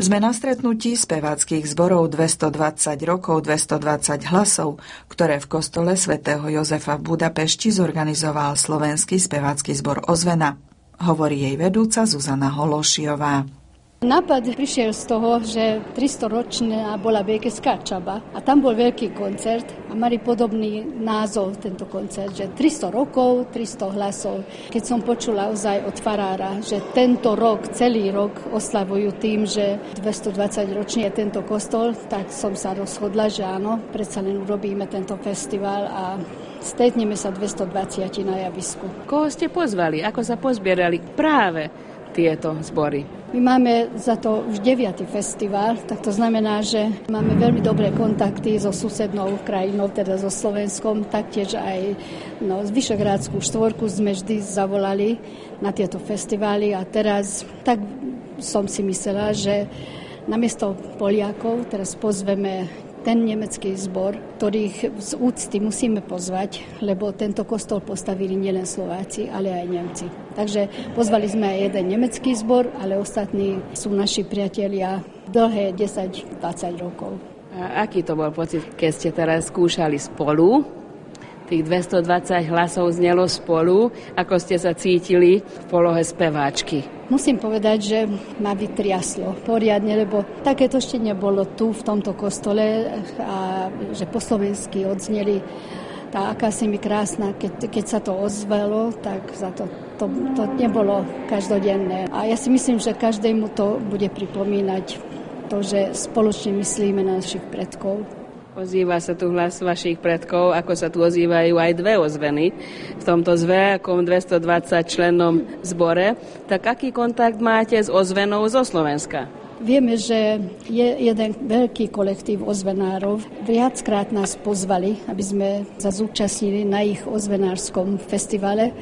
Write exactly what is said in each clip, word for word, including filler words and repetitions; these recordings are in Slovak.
Sme na stretnutí speváckych zborov dvestodvadsať rokov, dvestodvadsať hlasov, ktoré v kostole svätého Jozefa v Budapešti zorganizoval slovenský spevácky zbor Ozvena. Hovorí jej vedúca Zuzana Hološiová. Nápad prišiel z toho, že tristoročná bola Békéská Csaba a tam bol veľký koncert a mali podobný názov tento koncert, že tristo rokov, tristo hlasov. Keď som počula ozaj od farára, že tento rok, celý rok oslavujú tým, že dvestodvadsať ročný je tento kostol, tak som sa rozhodla, že áno, predsa len urobíme tento festival a stretneme sa dvestodvadsať na javisku. Koho ste pozvali? Ako sa pozbierali práve tieto zbory? My máme za to už deviaty festival, tak to znamená, že máme veľmi dobré kontakty so susednou krajinou, teda so Slovenskom, taktiež aj no, z Vyšehradskú štvorku sme vždy zavolali na tieto festivály a teraz tak som si myslela, že namiesto Poliakov teraz pozveme ten nemecký zbor, ktorých z úcty musíme pozvať, lebo tento kostol postavili nielen Slováci, ale aj Nemci. Takže pozvali sme aj jeden nemecký zbor, ale ostatní sú naši priatelia dlhé desať dvadsať rokov. A aký to bol pocit, keď ste teraz skúšali spolu? Tých dvestodvadsať hlasov znelo spolu, ako ste sa cítili v polohe speváčky? Musím povedať, že ma vytriaslo poriadne, lebo takéto ešte nebolo tu v tomto kostole a že po slovensky odzneli tá akási mi krásna, keď, keď sa to ozvelo, tak za to, to, to nebolo každodenné. A ja si myslím, že každému to bude pripomínať to, že spoločne myslíme na našich predkov. Ozýva sa tu hlas vašich predkov, ako sa tu ozývajú aj dve ozveny v tomto zvejakom dvestodvadsať člennom zbore. Tak aký kontakt máte s ozvenou zo Slovenska? Vieme, že je jeden veľký kolektív ozvenárov. Viackrát nás pozvali, aby sme sa zúčastnili na ich ozvenárskom festivale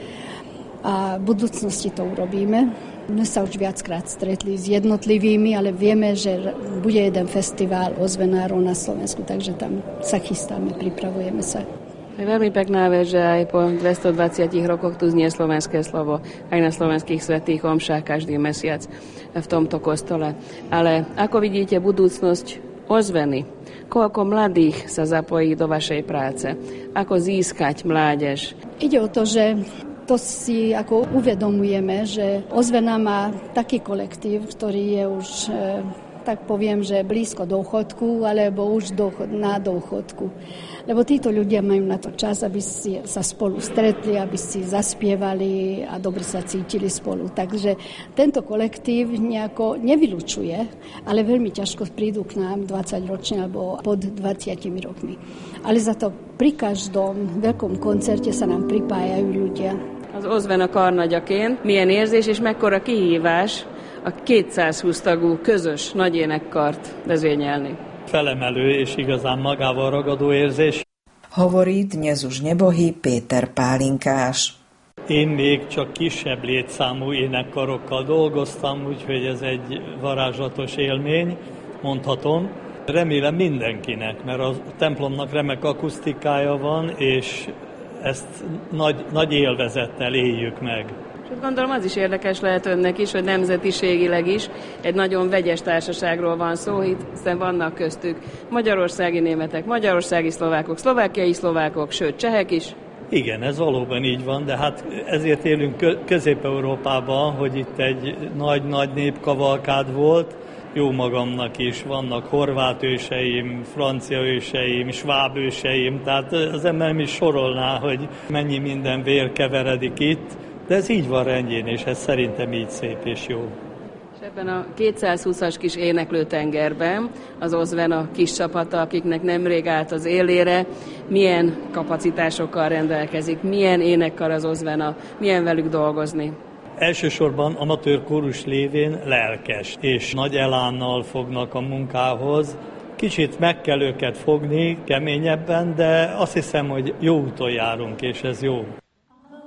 a v budúcnosti to urobíme. My sa už viackrát stretli s jednotlivými, ale vieme, že bude jeden festival ozvenárov na Slovensku, takže tam sa chystáme, pripravujeme sa. Je veľmi pekná vec, že aj po dvestodvadsiatich rokoch tu znie slovenské slovo, aj na slovenských svätých omšách každý mesiac v tomto kostole. Ale ako vidíte budúcnosť ozveny? Koľko mladých sa zapojí do vašej práce? Ako získať mládež? Ide o to, že to si ako uvedomujeme, že Ozvena má taký kolektív, ktorý je už, tak poviem, že blízko dôchodku, alebo už na dôchodku. Lebo títo ľudia majú na to čas, aby si sa spolu stretli, aby si zaspievali a dobre sa cítili spolu. Takže tento kolektív nejako nevylučuje, ale veľmi ťažko prídu k nám dvadsaťročne alebo pod dvadsiatimi rokmi. Ale za to pri každom veľkom koncerte sa nám pripájajú ľudia. Az Ozvena karnagyaként milyen érzés és mekkora kihívás a kétszázhúsz tagú közös nagy énekkart vezényelni? Felemelő és igazán magával ragadó érzés. Hovorí dnes už nebohý Péter Pálinkás. Én még csak kisebb létszámú énekkarokkal dolgoztam, úgyhogy ez egy varázslatos élmény, mondhatom. Remélem mindenkinek, mert a templomnak remek akusztikája van, és ezt nagy, nagy élvezettel éljük meg. És gondolom az is érdekes lehet önnek is, hogy nemzetiségileg is egy nagyon vegyes társaságról van szó, hiszen vannak köztük magyarországi németek, magyarországi szlovákok, szlovákiai szlovákok, sőt csehek is. Igen, ez valóban így van, de hát ezért élünk Közép-Európában, hogy itt egy nagy-nagy népkavalkád volt. Jó magamnak is vannak horvát őseim, francia őseim, sváb őseim, tehát az ember nem is sorolná, hogy mennyi minden vér keveredik itt, de ez így van rendjén, és ez szerintem így szép és jó. És ebben a kétszázhúszas kis éneklőtengerben az Ozvena kis csapata, akiknek nemrég állt az élére, milyen kapacitásokkal rendelkezik, milyen énekkar az Ozvena, milyen velük dolgozni? Elsősorban amatőr kórus lévén lelkes, és nagy elánnal fognak a munkához. Kicsit meg kell őket fogni keményebben, de azt hiszem, hogy jó úton járunk, és ez jó.